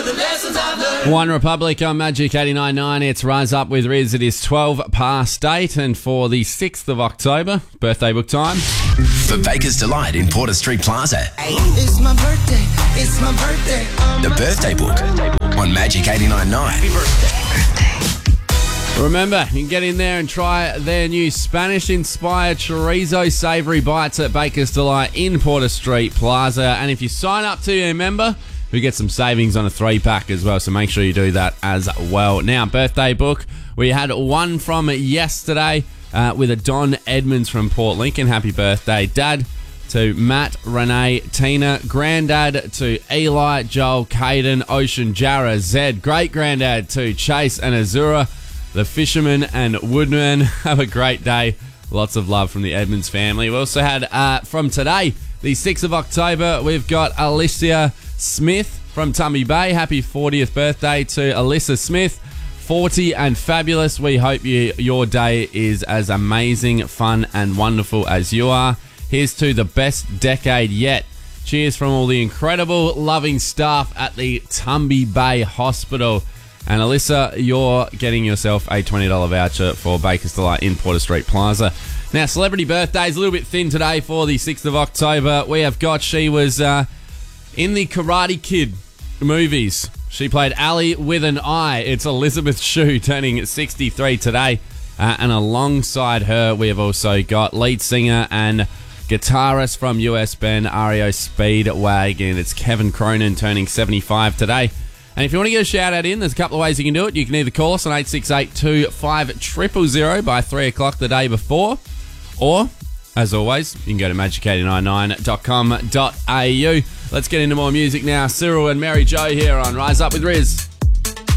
One Republic on Magic 89.9. It's Rise Up with Riz. It is 12 past 8, and for the 6th of October, birthday book time. For Baker's Delight in Porter Street Plaza. It's my birthday. It's my birthday. The birthday book on Magic 89.9. Remember, you can get in there and try their new Spanish-inspired chorizo savoury bites at Baker's Delight in Porter Street Plaza. And if you sign up to be a member, we get some savings on a 3-pack as well, so make sure you do that as well. Now, birthday book, we had one from yesterday with a Don Edmonds from Port Lincoln. Happy birthday, Dad. To Matt, Renee, Tina, Granddad to Eli, Joel, Caden, Ocean, Jarrah, Zed, Great-Granddad to Chase and Azura, the Fisherman and Woodman. Have a great day. Lots of love from the Edmonds family. We also had, from today, the 6th of October, we've got Alicia Smith from Tumby Bay. Happy 40th birthday to Alyssa Smith. 40 and fabulous. We hope your day is as amazing, fun and wonderful as you are. Here's to the best decade yet. Cheers from all the incredible, loving staff at the Tumby Bay Hospital. And Alyssa, you're getting yourself a $20 voucher for Baker's Delight in Porter Street Plaza. Now, celebrity birthdays, a little bit thin today for the 6th of October. We have got, she was in the Karate Kid movies. She played Ali with an I. It's Elizabeth Shue, turning 63 today. And alongside her, we have also got lead singer and guitarist from US band REO Speedwagon. It's Kevin Cronin, turning 75 today. And if you want to get a shout out in, there's a couple of ways you can do it. You can either call us on 868-250-000 by 3 o'clock the day before, or, as always, you can go to magic89.9.com.au. Let's get into more music now. Cyril and Mary Jo here on Rise Up with Riz.